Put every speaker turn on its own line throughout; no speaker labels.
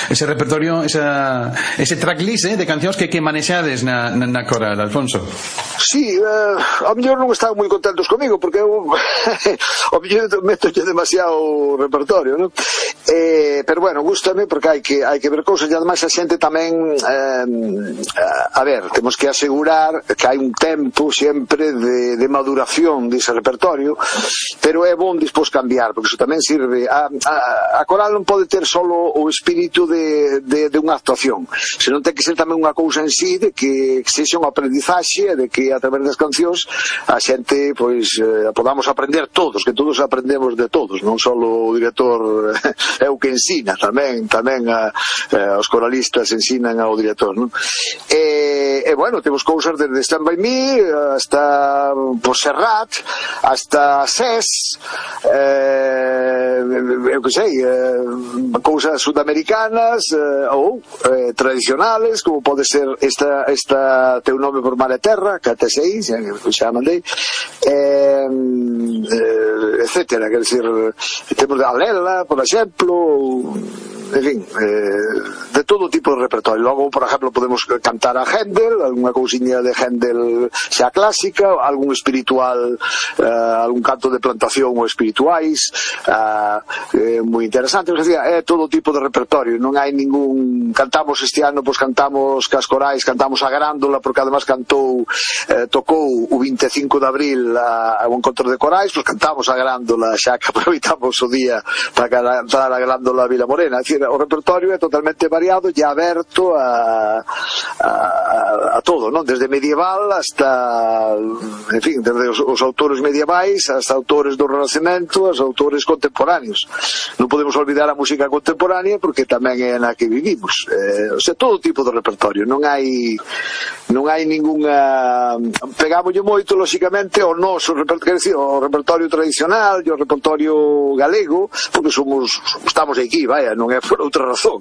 ese repertorio, ese tracklist de cancións que manexades na coral, Alfonso.
Sí, ao mellor non estaban moi contentos comigo porque eu ao mellor metolle demasiado repertorio, non? Pero bueno, gústame porque hai que ver cousas e ademais a xente tamén a ver, temos que asegurar que hai un tempo sempre de maduración dese repertorio, pero é bon despois cambiar, porque iso tamén sirve a coral non pode ter solo o espírito de unha actuación, senón ten que ser tamén unha cousa en sí de que sexa unha aprendizaxe, de que a través das cancións a xente pois podamos aprender todos, que todos aprendemos de todos, non só o director é o que ensina, tamén os coralistas ensinan ao director, non? E bueno, temos cousas desde Stand By Me hasta Serrat, hasta SES, eu que sei, cousas sudamericanas ou tradicionales, como pode ser esta Teu Nome por Mar e Terra, que até sei, xa mandei, etcétera, quer dizer, temos de Alela, por exemplo, en fin, de todo tipo de repertorio. Logo, por exemplo, podemos cantar a Händel, alguna cousiña de Händel xa clásica, algún espiritual, algún canto de plantación ou espirituais, moi interesante, é todo tipo de repertorio, non hai ningún. Cantamos este ano, pois cantamos cas corais, cantamos a Grándola, porque además tocou o 25 de abril a un encontro de corais, pois cantamos a Grándola, xa que aproveitamos o día para cantar a Grándola a Vila Morena. O repertorio é totalmente variado e aberto a todo, non? Desde medieval hasta, en fin, desde os autores medievais hasta autores do Renacemento, os autores contemporáneos. Non podemos olvidar a música contemporánea porque tamén é na que vivimos. O sea, todo tipo de repertorio, non hai ningunha. Pegámoslle moito, lóxicamente, o noso repertorio, o repertorio tradicional e o repertorio galego, porque estamos aquí, vaya, non é por outra razón,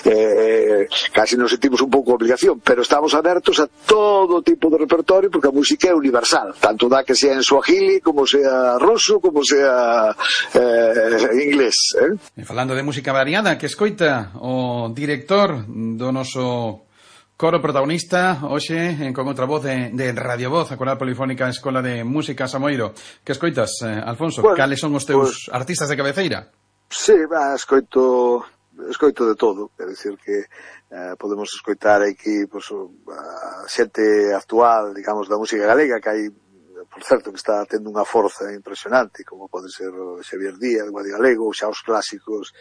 casi nos sentimos un pouco obligación, pero estamos abertos a todo tipo de repertorio porque a música é universal, tanto dá que sea en suajili como sea ruso, como sea inglés.
E falando de música variada, que escoita o director do noso coro protagonista hoxe con outra voz de Radio Voz, a Coral Polifónica Escola de Música Samoiro. Que escoitas, Alfonso? Bueno, cales son os teus artistas de cabeceira?
Sí, escoito de todo, quer dizer que podemos escoitar aquí pues, a xente actual, digamos, da música galega, que hai, por certo, que está tendo unha forza impresionante, como pode ser Xavier Díaz, Guadi Galego, xa os clásicos,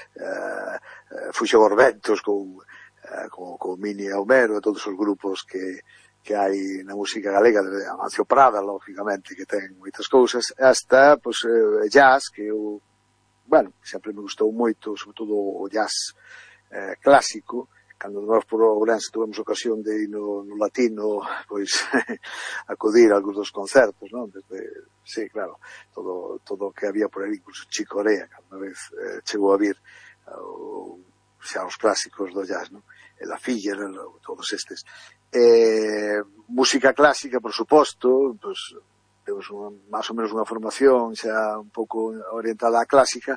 Fuxo Borbentos, con Mini e Homero, e todos os grupos que hai na música galega, desde Amancio Prada, lógicamente, que ten moitas cousas, hasta pues, jazz, que eu sempre me gustou moito, sobre todo o jazz clásico. Cando nós por Ourense tivemos ocasión de ir no latino, pois acudir a algúns dos concertos, non? Sí, claro, todo o que había por aí, incluso Chico Corea, cando vez chegou a vir xa os clásicos do jazz, non? E La Filler, todos estes. Música clásica, por suposto, pois temos máis ou menos unha formación xa un pouco orientada á clásica,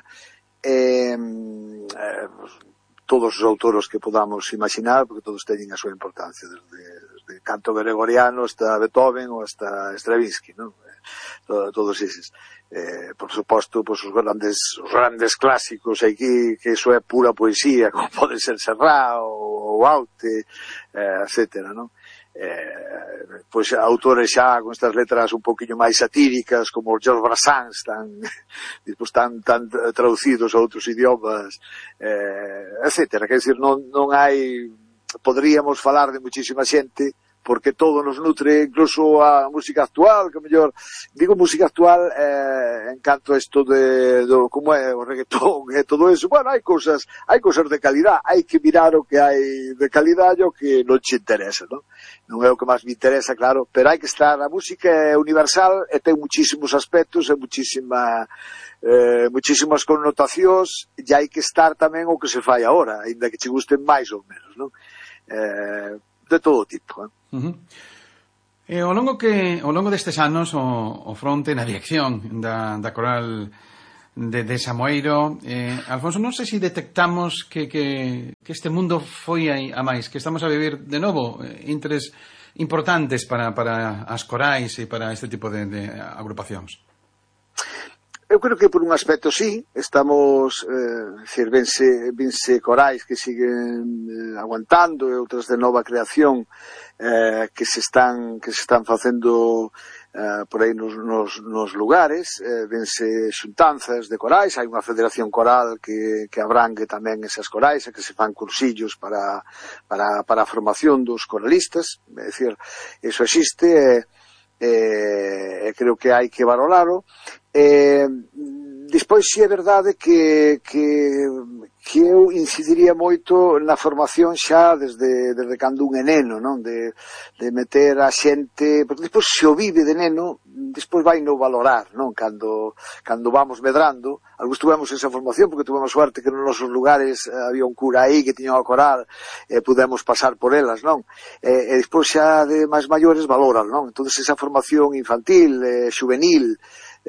todos os autores que podamos imaginar, porque todos teñen a súa importancia, desde canto gregoriano hasta Beethoven ou hasta Stravinsky, non? Todos eses. Por suposto, pues, os grandes clásicos aquí, que iso é pura poesía, como pode ser Serrat ou Aute, etcétera, non? Pois autores xa con estas letras un poquinho máis satíricas como os Georges Brassens tan traducidos a outros idiomas, etcétera. Quer dizer, non hai, poderíamos falar de muchísima xente porque todo nos nutre, incluso a música actual, que mellor, digo música actual en canto a isto do como é o reggaetón e todo eso. Bueno, hai cousas de calidad, hai que mirar o que hai de calidad e o que non che interesa, non? Non é o que máis me interesa, claro, pero hai que estar, a música é universal e ten muchísimos aspectos e muchísimas connotacións, e hai que estar tamén o que se fai agora, ainda que che gusten máis ou menos, non? De todo tipo,
ao longo destes anos o fronte na dirección da Coral de Samoeiro. Alfonso, non sei se detectamos que este mundo foi a máis, que estamos a vivir de novo interés importantes para as corais e para este tipo de agrupacións.
Eu creo que por un aspecto sí, estamos, vense corais que siguen aguantando e outras de nova creación que se están facendo por aí nos lugares, vense xuntanzas de corais, hai unha federación coral que abrangue tamén esas corais, que se fan cursillos para a formación dos coralistas, é dicir, eso existe e creo que hai que valoralo. Despois si é verdade que eu incidiría moito na formación xa desde cando un é neno, non? De meter a xente, porque despois se o vive de neno, despois vai no valorar, non? Cando vamos medrando, algúns tuvemos esa formación porque tuvemos suerte que nos nosos lugares había un cura aí que tiña a coral e pudemos pasar por elas, non? E despois xa de máis maiores valoran, non? Entón esa formación infantil, juvenil,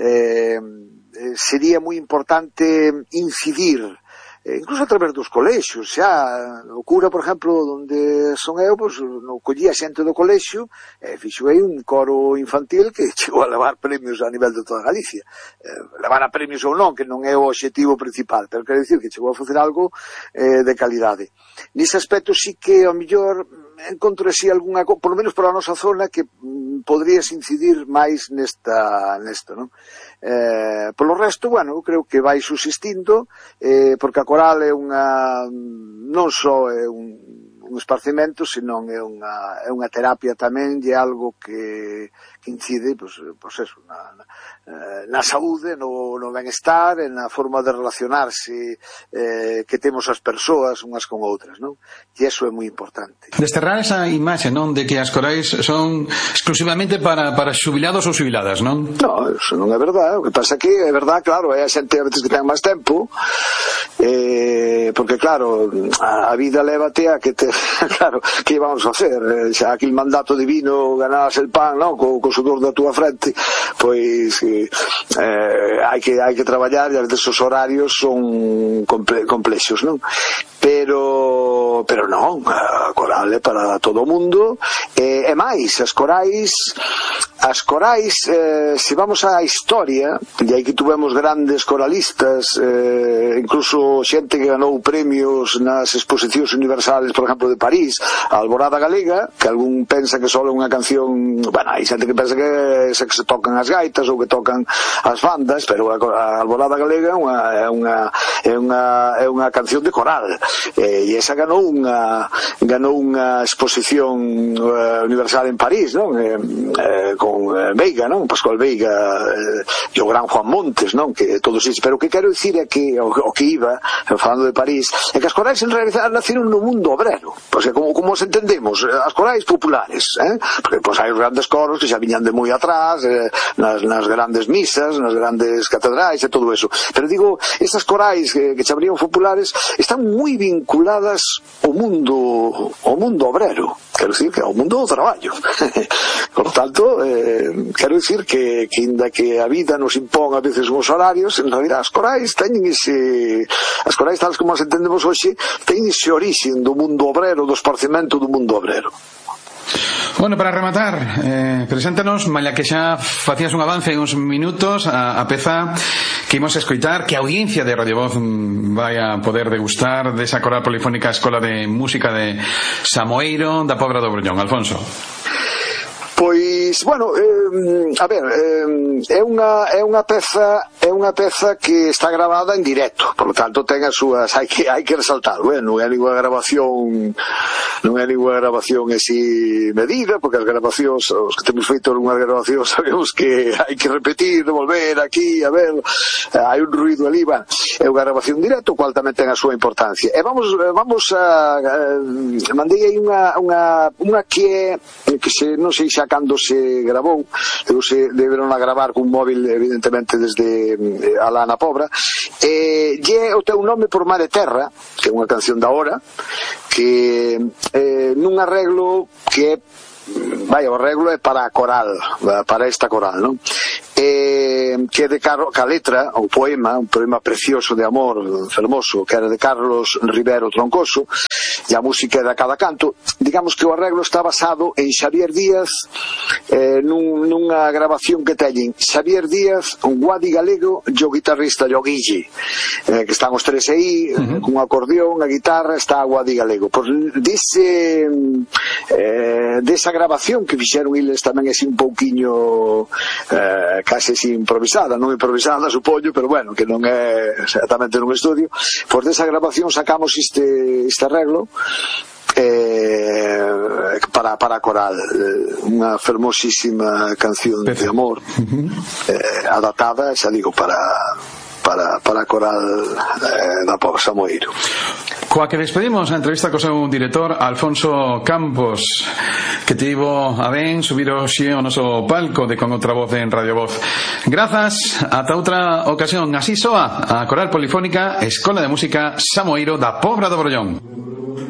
sería moi importante incidir incluso a través dos colexios, xa o cura, por exemplo, onde son eu, pois, no collía xente do colexio e fixo aí un coro infantil que chegou a levar premios a nivel de toda Galicia. Levar a premios ou non, que non é o obxectivo principal, pero quero dicir que chegou a facer algo de calidade. Nese aspecto sí que ao mellor encontro así algunha, por lo menos para a nosa zona, que podrías incidir máis nesto, non? Polo resto, bueno, creo que vai subsistindo, porque a coral é unha, non só é un esparcimento, senón é unha terapia tamén, e algo que incide, pois eso, na saúde, no benestar, e na forma de relacionarse que temos as persoas unhas con outras, non? E iso é moi importante.
Desterrar esa imaxe, non, de que as corais son exclusivamente para xubilados ou xubiladas, non?
Non, eso non é verdade. O que pasa é que é verdade, claro, é a xente a veces que ten máis tempo, porque claro, a vida lévate a que claro, que vamos a hacer? Xa aquel mandato divino, ganabas el pan, non? Co sudor da túa frente, pois hai que traballar, e a veces os horarios son complexos, non? Pero non, a coral é para todo o mundo, e máis, as corais, se vamos á historia, e aí que tuvemos grandes coralistas, incluso xente que ganou premios nas exposicións universales, por exemplo, de París, a Alborada Galega, que algún pensa que só é unha canción, bueno, hai xente que pensa que se tocan as gaitas ou que tocan as bandas, pero a Alborada Galega é unha canción de coral, e esa ganou unha exposición universal en París, non? Con Veiga, non? Pascual Veiga e o gran Juan Montes, non? Que todos isto, pero o que quero dicir é que o que iba falando de París é que as corais en realidad naceron no mundo obrero, porque como os entendemos, as corais populares, porque pois hai os grandes coros que xa viñan de moi atrás, nas grandes misas, nas grandes catedrais e todo eso, pero digo, estas corais que chamarían populares están moi vinculadas ao mundo obrero, quero dicir que ao mundo do traballo. Por tanto, quero dicir que inda que a vida nos impón a veces uns horarios, en realidad as corais teñen as corais tales como as entendemos hoxe, teñen ese orixen do mundo obrero, do esparcimento do mundo obrero.
Bueno, para rematar, preséntanos, malla que xa facías un avance en uns minutos, a peza que imos escoitar, que a audiencia de Radio Voz vai a poder degustar desa coral polifónica Escola de Música de Samoeiro da Pobra do Bruñón. Alfonso.
Pois, bueno, a ver, é unha peza que está grabada en directo, por lo tanto ten as súas, hai que resaltarlo, non é ninguna grabación así medida, porque as grabacións, os que temos feito algunhas grabacións, sabemos que hai que repetir, volver aquí, a ver, hai un ruido ali, bueno, é unha grabación directo, cual tamén ten a súa importancia. E vamos a mandei aí unha que non sei xa cando se grabou, deberon a gravar cun móvil evidentemente desde alá na Pobra, e o teu nome por mar e terra, que é unha canción da hora, que nun arreglo que é, o arreglo é para a coral, para esta coral, non? que é de ca letra, o poema, un poema precioso de amor, fermoso, que era de Carlos Rivero Troncoso, e a música é de Cada Canto. Digamos que o arreglo está basado en Xavier Díaz, nunha grabación que teñen Xavier Díaz, un Guadi Galego e o guitarrista Lloguille, que están os tres aí, cun acordeón, a guitarra, está a Guadi Galego. Pois desa grabación que fixeron eles tamén así un pouquiño case así improvisada, non improvisada supoño, pero bueno, que non é exactamente nun estudio, pois desa grabación sacamos este arreglo para coral, unha fermosísima canción de amor, adaptada, xa digo, para coral da Pobra Samoeiro.
Coa que despedimos a entrevista co seu director Alfonso Campos, que tivo a ben subir hoxe ao noso palco de Con Outra Voz en Radio Voz. Grazas, ata outra ocasión. Así soa a Coral Polifónica Escola de Música Samoeiro da Pobra do Brollón.